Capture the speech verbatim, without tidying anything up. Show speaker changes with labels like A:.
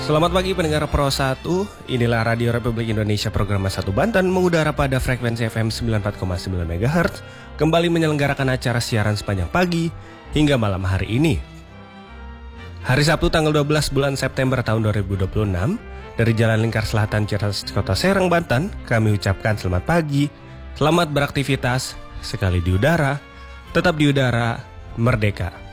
A: Selamat pagi pendengar Pro satu, inilah Radio Republik Indonesia program satu Banten mengudara pada frekuensi F M sembilan puluh empat koma sembilan megahertz, kembali menyelenggarakan acara siaran sepanjang pagi hingga malam hari ini. Hari Sabtu tanggal dua belas bulan September tahun dua ribu dua puluh enam, dari Jalan Lingkar Selatan Ciracas Kota Serang, Banten, kami ucapkan selamat pagi, selamat beraktivitas, sekali di udara, tetap di udara, merdeka.